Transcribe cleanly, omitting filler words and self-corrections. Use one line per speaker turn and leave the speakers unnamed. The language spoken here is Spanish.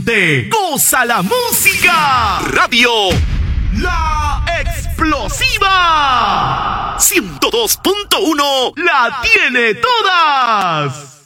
siente, goza la música. Radio La Explosiva 102.1 la tiene todas.